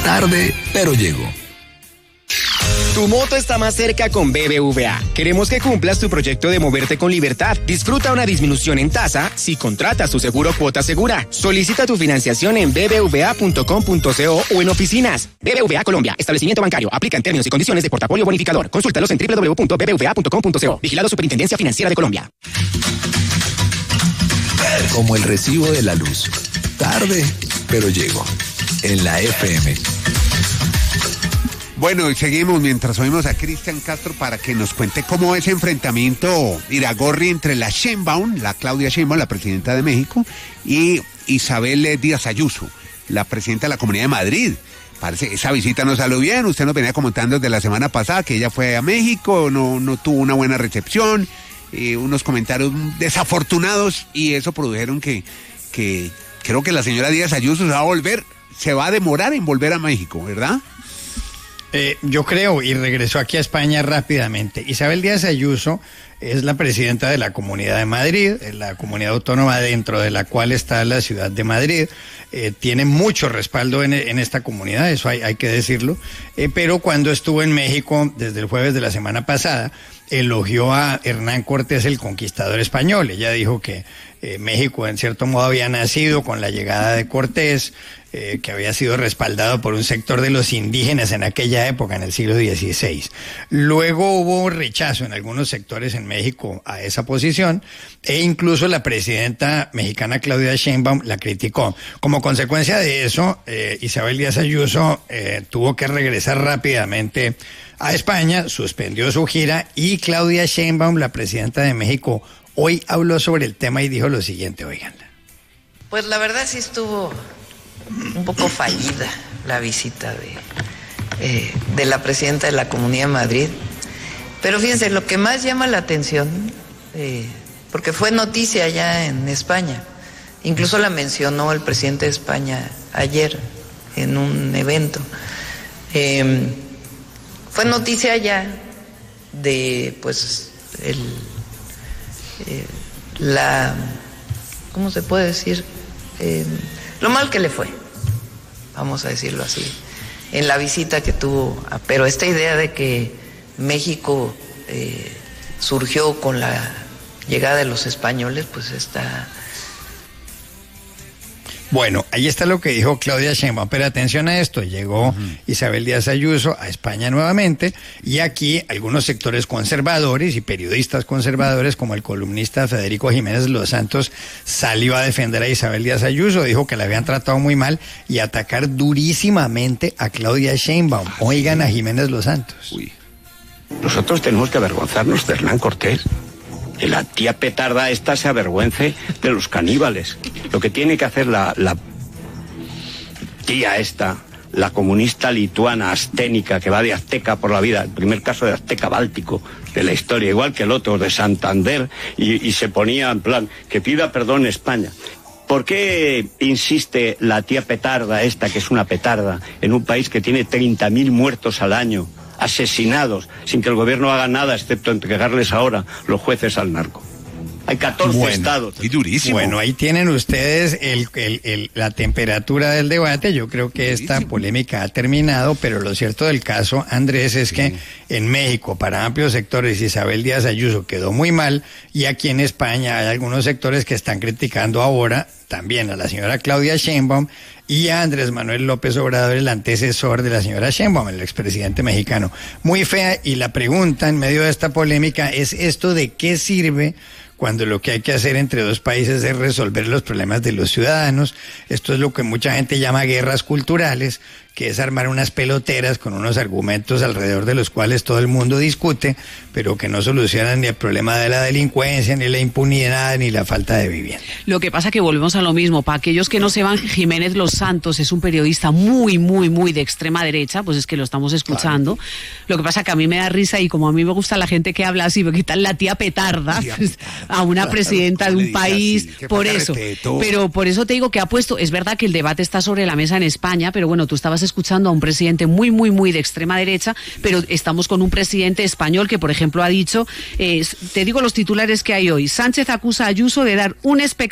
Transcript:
Tarde, pero llegó. Tu moto está más cerca con BBVA. Queremos que cumplas tu proyecto de moverte con libertad. Disfruta una disminución en tasa si contratas tu seguro Cuota Segura. Solicita tu financiación en bbva.com.co o en oficinas. BBVA Colombia, establecimiento bancario. Aplica en términos y condiciones de portafolio bonificador. Consúltalos en www.bbva.com.co. Vigilado Superintendencia Financiera de Colombia. Como el recibo de la luz. Tarde, pero llegó. En la FM. Bueno, y seguimos mientras oímos a Cristian Castro para que nos cuente cómo es ese enfrentamiento Iragorri entre la Claudia Sheinbaum, la presidenta de México, y Isabel Díaz Ayuso, la presidenta de la Comunidad de Madrid. Parece esa visita no salió bien, usted nos venía comentando desde la semana pasada que ella fue a México, no tuvo una buena recepción, unos comentarios desafortunados, y eso produjeron que creo que la señora Díaz Ayuso se va a demorar en volver a México, ¿verdad? Yo creo, y regresó aquí a España rápidamente. Isabel Díaz Ayuso es la presidenta de la Comunidad de Madrid, la comunidad autónoma dentro de la cual está la ciudad de Madrid. Tiene mucho respaldo en esta comunidad, eso hay que decirlo. Pero cuando estuvo en México, desde el jueves de la semana pasada, elogió a Hernán Cortés, el conquistador español. Ella dijo que México en cierto modo había nacido con la llegada de Cortés, que había sido respaldado por un sector de los indígenas en aquella época, en el siglo XVI. Luego hubo rechazo en algunos sectores en México a esa posición, e incluso la presidenta mexicana Claudia Sheinbaum la criticó. Como consecuencia de eso, Isabel Díaz Ayuso tuvo que regresar rápidamente a España, suspendió su gira, y Claudia Sheinbaum, la presidenta de México, hoy habló sobre el tema y dijo lo siguiente, oiganla. Pues la verdad sí estuvo un poco fallida la visita de la presidenta de la Comunidad de Madrid. Pero fíjense, lo que más llama la atención, porque fue noticia allá en España, incluso la mencionó el presidente de España ayer en un evento, fue noticia allá de pues ¿cómo se puede decir? Lo mal que le fue, vamos a decirlo así, en la visita que tuvo. Pero esta idea de que México surgió con la llegada de los españoles, pues está... Bueno, ahí está lo que dijo Claudia Sheinbaum, pero atención a esto, llegó Isabel Díaz Ayuso a España nuevamente, y aquí algunos sectores conservadores y periodistas conservadores, como el columnista Federico Jiménez Los Santos, salió a defender a Isabel Díaz Ayuso, dijo que la habían tratado muy mal y atacar durísimamente a Claudia Sheinbaum. Oigan a Jiménez Los Santos. Uy. Nosotros tenemos que avergonzarnos de Hernán Cortés. Que la tía petarda esta se avergüence de los caníbales. Lo que tiene que hacer la tía esta, la comunista lituana asténica que va de azteca por la vida, el primer caso de azteca báltico de la historia, igual que el otro de Santander, y se ponía en plan, que pida perdón España. ¿Por qué insiste la tía petarda esta, que es una petarda, en un país que tiene 30.000 muertos al año, asesinados, sin que el gobierno haga nada excepto entregarles ahora los jueces al narco? Hay 14 estados. Y durísimo. Bueno, ahí tienen ustedes la temperatura del debate. Yo creo que esta polémica ha terminado, pero lo cierto del caso, Andrés, es que en México, para amplios sectores, Isabel Díaz Ayuso quedó muy mal, y aquí en España hay algunos sectores que están criticando ahora también a la señora Claudia Sheinbaum y a Andrés Manuel López Obrador, el antecesor de la señora Sheinbaum, el expresidente mexicano. Muy fea, y la pregunta en medio de esta polémica es esto de qué sirve cuando lo que hay que hacer entre dos países es resolver los problemas de los ciudadanos. Esto es lo que mucha gente llama guerras culturales, que es armar unas peloteras con unos argumentos alrededor de los cuales todo el mundo discute, pero que no solucionan ni el problema de la delincuencia, ni la impunidad, ni la falta de vivienda. Lo que pasa que volvemos a lo mismo. Para aquellos que no sepan, Jiménez Los Santos es un periodista muy de extrema derecha, pues es que lo estamos escuchando. Claro. Lo que pasa que a mí me da risa, y como a mí me gusta la gente que habla así, me quitan la tía petarda a una presidenta de un país, así, por eso. Pero por eso te digo que ha puesto, es verdad que el debate está sobre la mesa en España, pero bueno, tú estabas escuchando a un presidente muy de extrema derecha, pero estamos con un presidente español que, por ejemplo, ha dicho, te digo los titulares que hay hoy: Sánchez acusa a Ayuso de dar un espectáculo